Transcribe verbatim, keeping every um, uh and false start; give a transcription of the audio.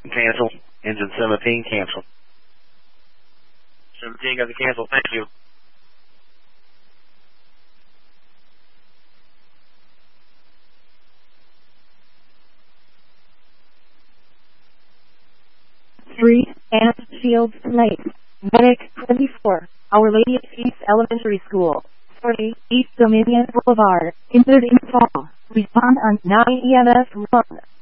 Cancel. Engine seventeen, cancel. seventeen got the cancel. Thank you. three, Anfield Place, Medic twenty-four, Our Lady of Peace Elementary School, forty, East Dominion Boulevard, Insert in Fall. Respond on nine E M S one.